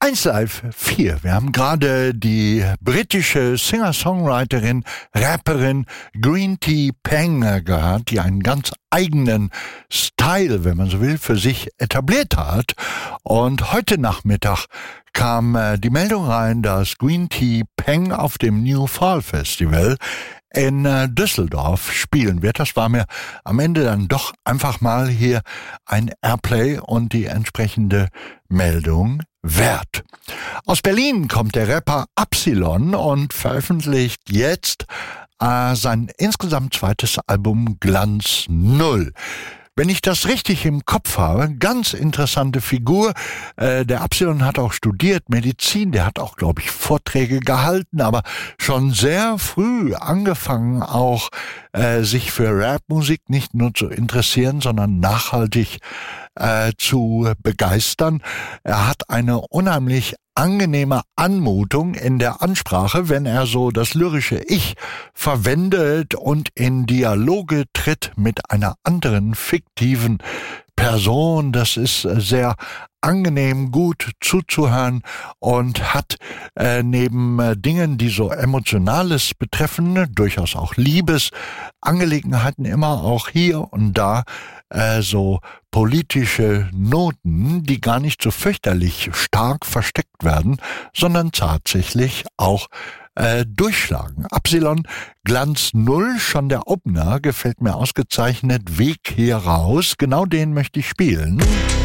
1Live 4. Wir haben gerade die britische Singer-Songwriterin, Rapperin Green Tea Peng gehört, die einen ganz eigenen Style, wenn man so will, für sich etabliert hat. Und heute Nachmittag kam die Meldung rein, dass Green Tea Peng auf dem New Fall Festival in Düsseldorf spielen wird. Das war mir am Ende dann doch einfach mal hier ein Airplay und die entsprechende Meldung wert. Aus Berlin kommt der Rapper Absilon und veröffentlicht jetzt sein insgesamt zweites Album Glanz Null. Wenn ich das richtig im Kopf habe, ganz interessante Figur. Der Absilon hat auch studiert Medizin, der hat auch, glaube ich, Vorträge gehalten, aber schon sehr früh angefangen auch sich für Rapmusik nicht nur zu interessieren, sondern nachhaltig zu begeistern. Er hat eine unheimlich angenehme Anmutung in der Ansprache, wenn er so das lyrische Ich verwendet und in Dialoge tritt mit einer anderen fiktiven Person. Das ist sehr angenehm, gut zuzuhören und hat neben Dingen, die so Emotionales betreffen, durchaus auch Liebesangelegenheiten, immer auch hier und da so politische Noten, die gar nicht so fürchterlich stark versteckt werden, sondern tatsächlich auch durchschlagen. Absilon Glanz Null, schon der Opener gefällt mir ausgezeichnet. Weg hier raus, genau den möchte ich spielen.